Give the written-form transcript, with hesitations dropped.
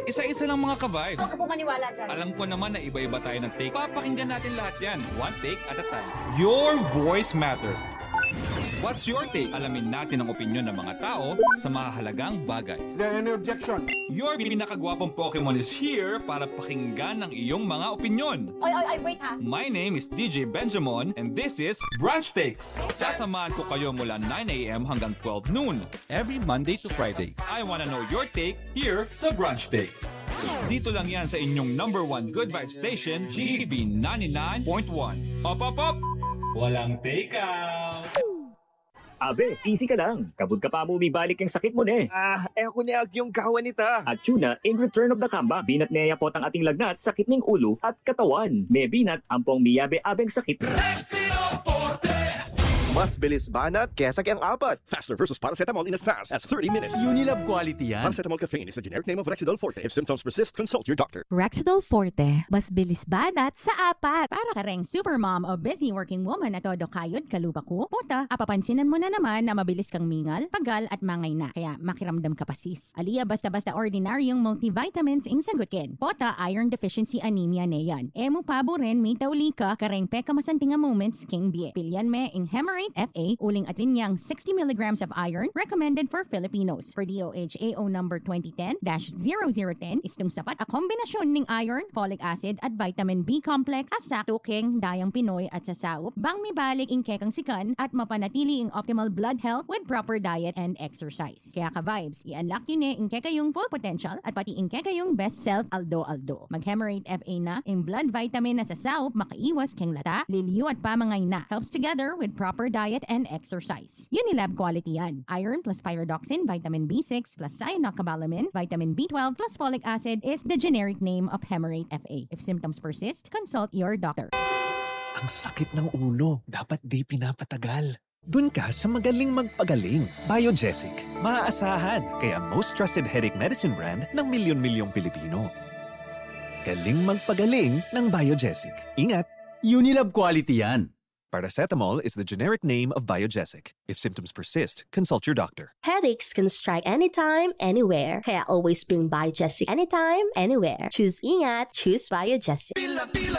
Isa-isa lang mga ka-vibes. Huwag ka po maniwala dyan. Alam ko naman na iba-iba tayo ng take. Papakinggan natin lahat yan. One take at a time. Your voice matters. What's your take? Alamin natin ang opinion ng mga tao sa mahalagang bagay. Is there any objection? Your pinakagwapong Pokemon is here para pakinggan ang iyong mga opinion. Oy, wait ha. My name is DJ Benjamin and this is Brunch Takes. Sasamahan ko kayo mula 9 a.m. hanggang 12 noon every Monday to Friday. I wanna know your take here sa Brunch Takes. Dito lang yan sa inyong number 1 good vibe station, GB 99.1. Op! Walang take out! Abe, easy ka lang. Kabud ka pa mo bibalik yung sakit mo ne. Ako ni yung kawan nita. At tuna, in return of the comeback, binat niya po ang ating lagnat, sakit ng ulo at katawan. May binat, ampong miyabe-abeng sakit. Mas bilis banat kesa kayang apat. Faster versus paracetamol in as fast as 30 minutes. Unilab quality yan. Paracetamol caffeine is the generic name of Rexidol Forte. If symptoms persist, consult your doctor. Rexidol Forte, mas bilis banat sa apat. Para ka ring supermom o busy working woman na todo kayod kaluba ko, puta, apapansinan mo na naman na mabilis kang mingal, pagal at mangay na. Kaya makiramdam ka pa sis. Aliya basta-basta ordinaryong multivitamins ing sagutkin. Pota, iron deficiency anemia na yan. Emu pabo rin may tauli ka, kareng peka masantinga moments king bie. Pilyan me ing Hemerate FA, uling at linyang 60 milligrams of iron, recommended for Filipinos. For DOH AO number 2010-0010, istong sapat a kombinasyon ng iron, folic acid at vitamin B complex at sakto king dayang Pinoy at sasaup, bang mibalik ing kekang sikan at mapanatili ing optimal blood health with proper diet and exercise. Kaya ka-vibes, i-unlock yun ing kekayong full potential at pati ing kekayong best self aldo. Mag-Hemerate FA na, ing blood vitamin na sasaup, makaiwas keng lata, liliyo at pamangay na. Helps together with proper diet and exercise. Unilab quality yan. Iron plus pyridoxine, vitamin B6 plus cyanocobalamin, vitamin B12 plus folic acid is the generic name of Hemerate FA. If symptoms persist, consult your doctor. Ang sakit ng ulo, dapat di pinapatagal. Dun ka sa magaling magpagaling. Biogesic. Maaasahan, kaya most trusted headache medicine brand ng milyon-milyong Pilipino. Galing magpagaling ng Biogesic. Ingat! Unilab quality yan. Paracetamol is the generic name of Biogesic. If symptoms persist, consult your doctor. Headaches can strike anytime, anywhere. Kaya always bring Biogesic anytime, anywhere. Choose Ingat, choose Biogesic.